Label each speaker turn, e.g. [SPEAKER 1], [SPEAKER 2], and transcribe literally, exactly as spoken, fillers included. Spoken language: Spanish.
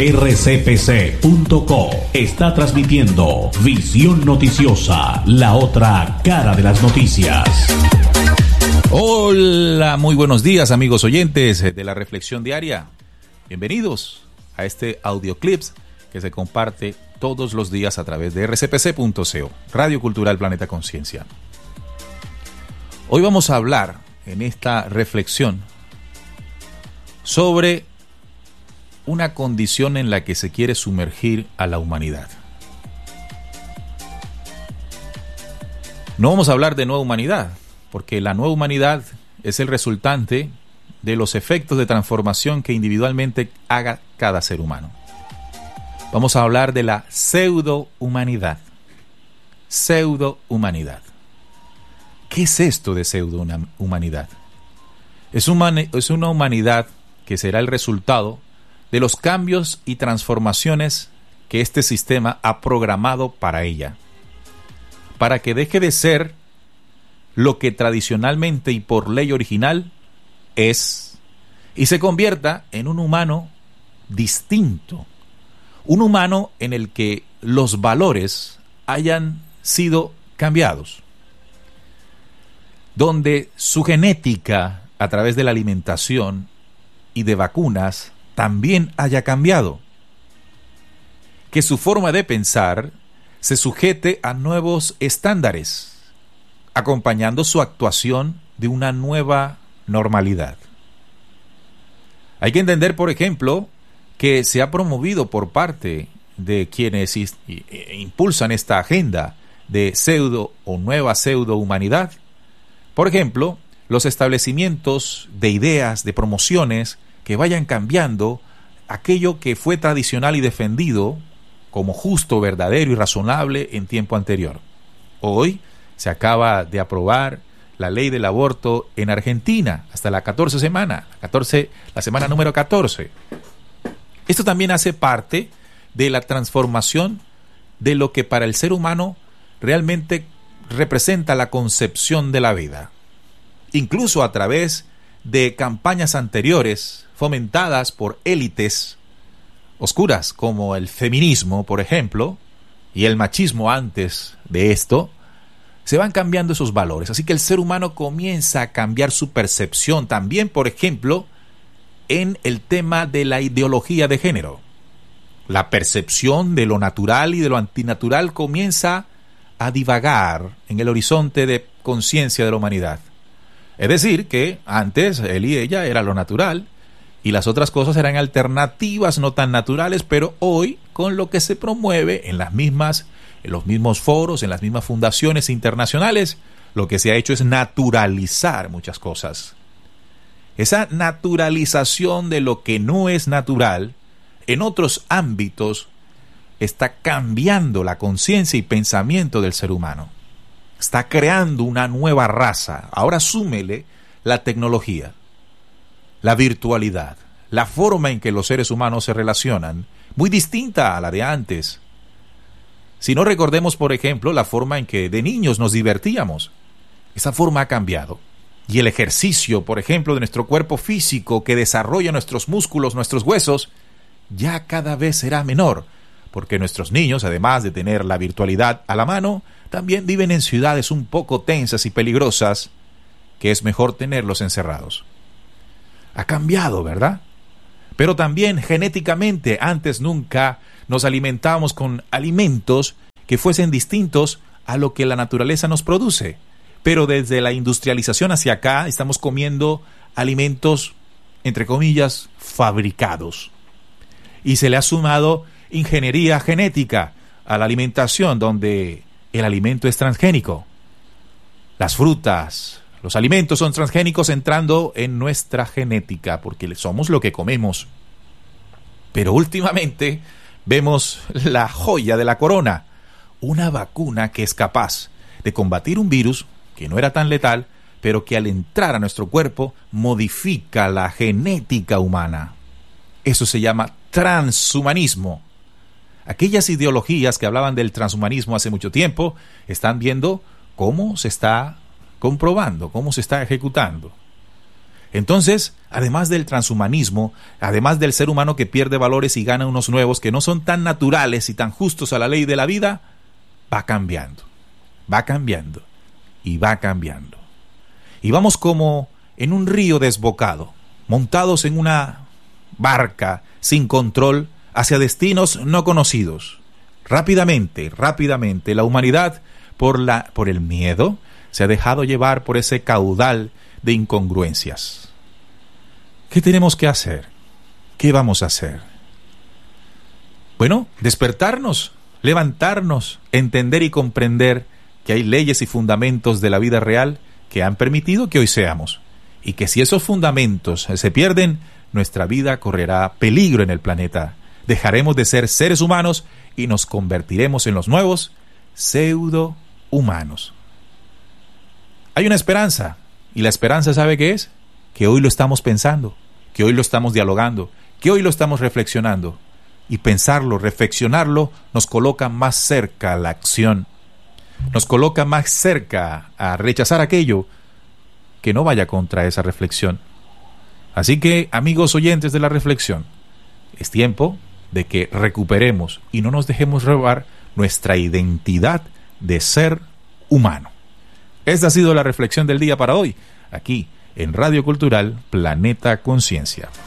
[SPEAKER 1] R C P C punto co está transmitiendo Visión Noticiosa, la otra cara de las noticias.
[SPEAKER 2] Hola, muy buenos días amigos oyentes de la Reflexión Diaria. Bienvenidos a este audioclips que se comparte todos los días a través de R C P C punto co, Radio Cultural Planeta Conciencia. Hoy vamos a hablar en esta reflexión sobre una condición en la que se quiere sumergir a la humanidad. No vamos a hablar de nueva humanidad, porque la nueva humanidad es el resultante de los efectos de transformación que individualmente haga cada ser humano. Vamos a hablar de la pseudo-humanidad. Pseudo-humanidad. ¿Qué es esto de pseudo-humanidad? Es una, es una humanidad que será el resultado de los cambios y transformaciones que este sistema ha programado para ella, para que deje de ser lo que tradicionalmente y por ley original es, y se convierta en un humano distinto, un humano en el que los valores hayan sido cambiados, donde su genética a través de la alimentación y de vacunas también haya cambiado, que su forma de pensar se sujete a nuevos estándares, acompañando su actuación de una nueva normalidad. Hay que entender, por ejemplo, que se ha promovido por parte de quienes impulsan esta agenda de pseudo o nueva pseudo humanidad, por ejemplo, los establecimientos de ideas, de promociones que vayan cambiando aquello que fue tradicional y defendido como justo, verdadero y razonable en tiempo anterior. Hoy se acaba de aprobar la ley del aborto en Argentina hasta la catorce semana, catorce, la semana número catorce. Esto también hace parte de la transformación de lo que para el ser humano realmente representa la concepción de la vida. Incluso a través de campañas anteriores fomentadas por élites oscuras como el feminismo, por ejemplo, y el machismo antes de esto, se van cambiando esos valores. Así que el ser humano comienza a cambiar su percepción también, por ejemplo, en el tema de la ideología de género. La percepción de lo natural y de lo antinatural comienza a divagar en el horizonte de conciencia de la humanidad. Es decir, que antes él y ella era lo natural y las otras cosas eran alternativas no tan naturales, pero hoy con lo que se promueve en las mismas, en los mismos foros, en las mismas fundaciones internacionales, lo que se ha hecho es naturalizar muchas cosas. Esa naturalización de lo que no es natural en otros ámbitos está cambiando la conciencia y pensamiento del ser humano. Está creando una nueva raza. Ahora súmele la tecnología, la virtualidad, la forma en que los seres humanos se relacionan, muy distinta a la de antes. Si no, recordemos, por ejemplo, la forma en que de niños nos divertíamos. Esa forma ha cambiado. Y el ejercicio, por ejemplo, de nuestro cuerpo físico que desarrolla nuestros músculos, nuestros huesos, ya cada vez será menor, porque nuestros niños, además de tener la virtualidad a la mano, también viven en ciudades un poco tensas y peligrosas, que es mejor tenerlos encerrados. Ha cambiado, ¿verdad? Pero también genéticamente, antes nunca nos alimentábamos con alimentos que fuesen distintos a lo que la naturaleza nos produce. Pero desde la industrialización hacia acá estamos comiendo alimentos, entre comillas, fabricados. Y se le ha sumado ingeniería genética a la alimentación, donde el alimento es transgénico. Las frutas, los alimentos son transgénicos entrando en nuestra genética, porque somos lo que comemos. Pero últimamente vemos la joya de la corona, una vacuna que es capaz de combatir un virus que no era tan letal, pero que al entrar a nuestro cuerpo modifica la genética humana. Eso se llama transhumanismo. Aquellas ideologías que hablaban del transhumanismo hace mucho tiempo están viendo cómo se está comprobando, cómo se está ejecutando. Entonces, además del transhumanismo, además del ser humano que pierde valores y gana unos nuevos que no son tan naturales y tan justos a la ley de la vida, va cambiando, va cambiando y va cambiando. Y vamos como en un río desbocado, montados en una barca sin control hacia destinos no conocidos. Rápidamente, rápidamente, la humanidad, por la, por el miedo, se ha dejado llevar por ese caudal de incongruencias. ¿Qué tenemos que hacer? ¿Qué vamos a hacer? Bueno, despertarnos, levantarnos, entender y comprender que hay leyes y fundamentos de la vida real que han permitido que hoy seamos, y que si esos fundamentos se pierden, nuestra vida correrá peligro en el planeta. Dejaremos de ser seres humanos y nos convertiremos en los nuevos pseudo-humanos. Hay una esperanza, y la esperanza, ¿sabe qué es? Que hoy lo estamos pensando, que hoy lo estamos dialogando, que hoy lo estamos reflexionando. Y pensarlo, reflexionarlo, nos coloca más cerca a la acción. Nos coloca más cerca a rechazar aquello que no vaya contra esa reflexión. Así que, amigos oyentes de la reflexión, es tiempo de que recuperemos y no nos dejemos robar nuestra identidad de ser humano. Esta ha sido la reflexión del día para hoy, aquí en Radio Cultural Planeta Conciencia.